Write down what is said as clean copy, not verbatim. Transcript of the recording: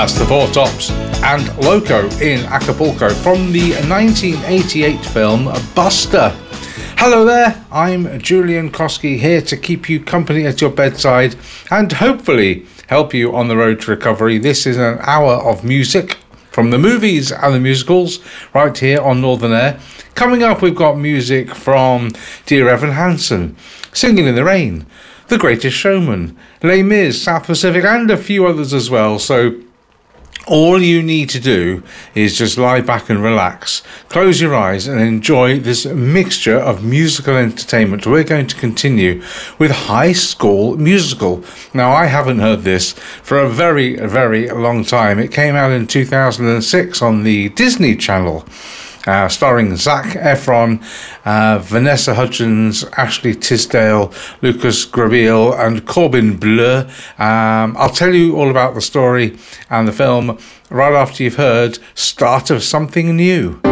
That's the Four Tops and Loco in Acapulco from the 1988 film Buster. Hello there, I'm Julian Koski here to keep you company at your bedside and hopefully help you on the road to recovery. This is an hour of music from the movies and the musicals right here on Northern Air. Coming up, we've got music from Dear Evan Hansen, Singing in the Rain, The Greatest Showman, Les Mis, South Pacific, and a few others as well. So all you need to do is just lie back and relax, close your eyes and enjoy this mixture of musical entertainment. We're going to continue with High School Musical. Now, I haven't heard this for a very, very long time. It came out in 2006 on the Disney Channel. Starring Zac Efron, Vanessa Hudgens, Ashley Tisdale, Lucas Grabeel and Corbin Bleu. I'll tell you all about the story and the film right after you've heard Start of Something New.